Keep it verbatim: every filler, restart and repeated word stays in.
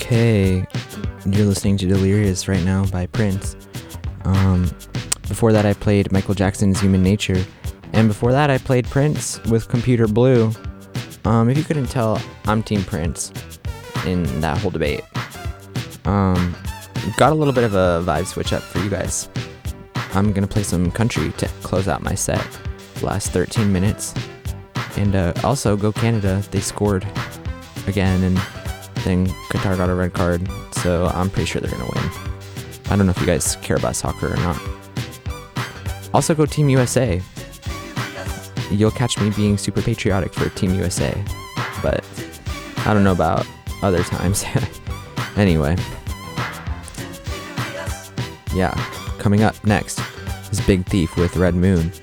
Okay, you're listening to Delirious right now by Prince. Um, before that I played Michael Jackson's Human Nature, and before that I played Prince with Computer Blue. Um, if you couldn't tell, I'm Team Prince in that whole debate. Um, got a little bit of a vibe switch up for you guys. I'm gonna play some country to close out my set, last thirteen minutes, and uh, also Go Canada. They scored again, and then Qatar got a red card, so I'm pretty sure they're gonna win. I don't know if you guys care about soccer or not. Also go Team U S A. You'll catch me being super patriotic for Team U S A, but I don't know about other times. Anyway, yeah, coming up next is Big Thief with Red Moon.